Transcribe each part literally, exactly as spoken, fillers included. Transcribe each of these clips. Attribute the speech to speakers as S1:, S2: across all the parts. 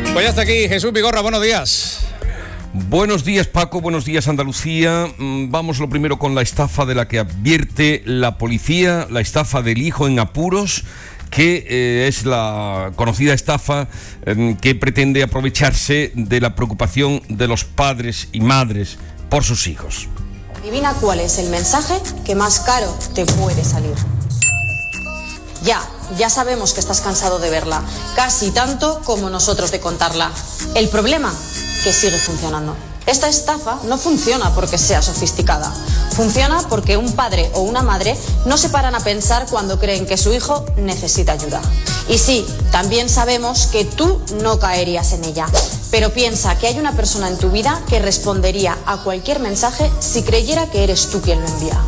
S1: Pues ya está aquí Jesús Vigorra, buenos días.
S2: Buenos días, Paco, buenos días, Andalucía. Vamos lo primero con la estafa de la que advierte la policía, la estafa del hijo en apuros, que eh, es la conocida estafa eh, que pretende aprovecharse de la preocupación de los padres y madres por sus hijos.
S3: Adivina cuál es el mensaje que más caro te puede salir. Ya, ya sabemos que estás cansado de verla, casi tanto como nosotros de contarla. El problema, que sigue funcionando. Esta estafa no funciona porque sea sofisticada. Funciona porque un padre o una madre no se paran a pensar cuando creen que su hijo necesita ayuda. Y sí, también sabemos que tú no caerías en ella. Pero piensa que hay una persona en tu vida que respondería a cualquier mensaje si creyera que eres tú quien lo envía.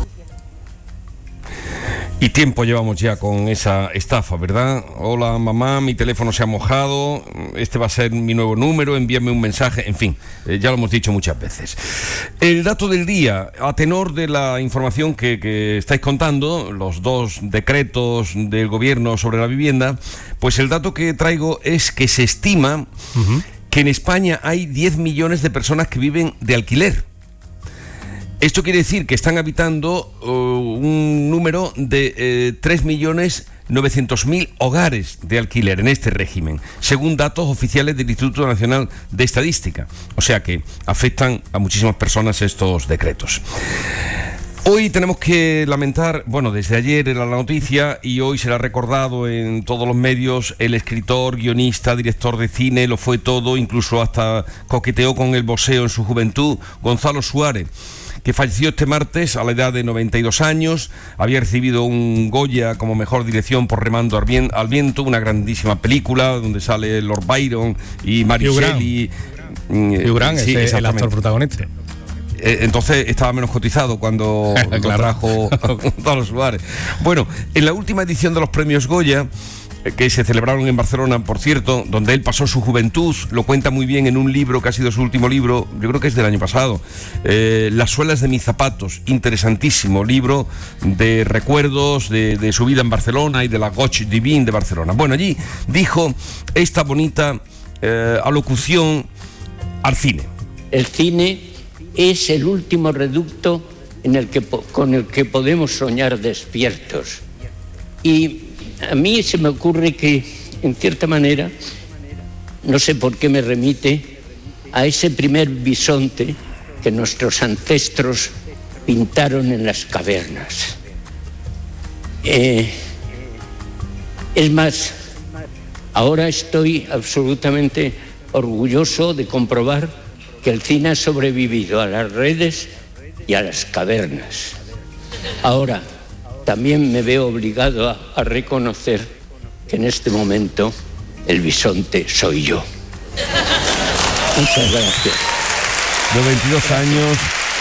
S2: Y tiempo llevamos ya con esa estafa, ¿verdad? Hola, mamá, mi teléfono se ha mojado, este va a ser mi nuevo número, envíame un mensaje, en fin, eh, ya lo hemos dicho muchas veces. El dato del día, a tenor de la información que, que estáis contando, los dos decretos del gobierno sobre la vivienda, pues el dato que traigo es que se estima uh-huh. que en España hay diez millones de personas que viven de alquiler. Esto quiere decir que están habitando uh, un número de eh, tres millones novecientos mil hogares de alquiler en este régimen, según datos oficiales del Instituto Nacional de Estadística. O sea que afectan a muchísimas personas estos decretos. Hoy tenemos que lamentar, bueno, desde ayer era la noticia y hoy será recordado en todos los medios, el escritor, guionista, director de cine, lo fue todo, incluso hasta coqueteó con el boxeo en su juventud, Gonzalo Suárez, que falleció este martes a la edad de noventa y dos años, había recibido un Goya como mejor dirección por Remando al Viento, una grandísima película donde sale Lord Byron y Mary Shelley.
S1: Hugh Grant
S2: sí,
S1: es el actor protagonista.
S2: Entonces estaba menos cotizado cuando lo trajo Gonzalo Suárez. Bueno, en la última edición de los premios Goya, que se celebraron en Barcelona, por cierto, donde él pasó su juventud, lo cuenta muy bien en un libro que ha sido su último libro, yo creo que es del año pasado, eh, Las suelas de mis zapatos, interesantísimo libro de recuerdos de, de su vida en Barcelona y de la Gauche Divine de Barcelona. Bueno, allí dijo esta bonita eh, alocución al cine.
S4: El cine es el último reducto en el que, con el que podemos soñar despiertos. Y a mí se me ocurre que, en cierta manera, no sé por qué me remite a ese primer bisonte que nuestros ancestros pintaron en las cavernas. Eh, es más, ahora estoy absolutamente orgulloso de comprobar que el cine ha sobrevivido a las redes y a las cavernas. Ahora, también me veo obligado a, a reconocer que en este momento el bisonte soy yo. Muchas gracias.
S2: noventa y dos años,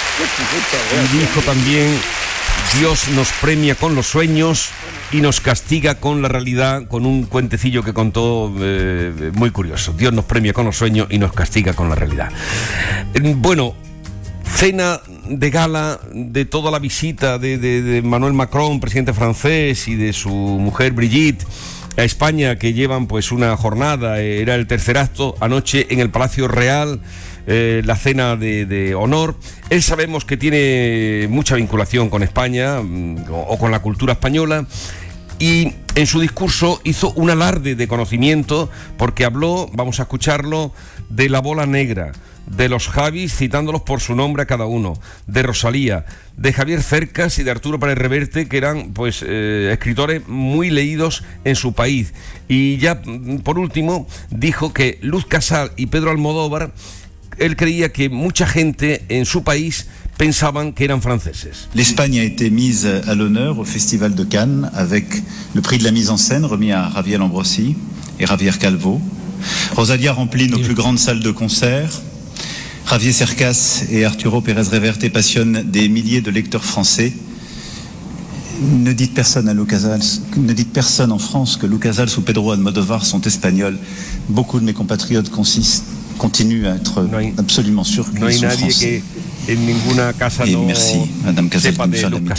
S2: y dijo también: Dios nos premia con los sueños y nos castiga con la realidad, con un cuentecillo que contó eh, muy curioso. Dios nos premia con los sueños y nos castiga con la realidad. Bueno, cena de gala de toda la visita de, de, de Emmanuel Macron, presidente francés, y de su mujer Brigitte a España, que llevan pues una jornada, eh, era el tercer acto anoche en el Palacio Real, eh, la cena de, de honor. Él sabemos que tiene mucha vinculación con España mm, o, o con la cultura española, y en su discurso hizo un alarde de conocimiento porque habló, vamos a escucharlo, de la bola negra, de los Javis, citándolos por su nombre a cada uno, de Rosalía, de Javier Cercas y de Arturo Pérez Reverte, que eran pues eh, escritores muy leídos en su país. Y ya por último dijo que Luz Casal y Pedro Almodóvar, él creía que mucha gente en su país pensaban que eran franceses.
S5: L'Espagne a été mise à l'honneur au Festival de Cannes avec le prix de la mise en scène remis à Javier Ambrosi et Javier Calvo. Rosalía remplit nos plus grandes salles de concert. Javier Cercas et Arturo Pérez Reverte passionnent des milliers de lecteurs français. Ne dites personne à Luz Casals, ne dites personne en France que Luz Casals ou Pedro Almodóvar sont espagnols. Beaucoup de mes compatriotes consistent, continuent à être no hay, absolument sûrs qu'ils
S2: no
S5: sont français.
S2: Que en ninguna casa
S5: et
S2: no
S5: merci, Madame Casals, de me faire l'amitié.